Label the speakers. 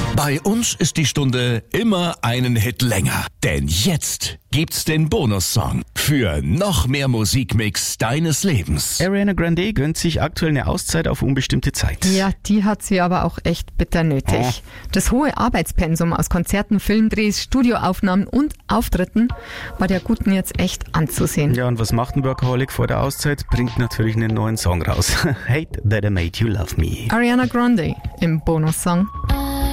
Speaker 1: Bei uns ist die Stunde immer einen Hit länger. Denn jetzt gibt's den Bonussong für noch mehr Musikmix deines Lebens.
Speaker 2: Ariana Grande gönnt sich aktuell eine Auszeit auf unbestimmte Zeit.
Speaker 3: Ja, die hat sie aber auch echt bitter nötig. Das hohe Arbeitspensum aus Konzerten, Filmdrehs, Studioaufnahmen und Auftritten war der Guten jetzt echt anzusehen.
Speaker 2: Ja, und was macht ein Workaholic vor der Auszeit? Bringt natürlich einen neuen Song raus. Hate That I Made You Love Me.
Speaker 3: Ariana Grande im Bonussong.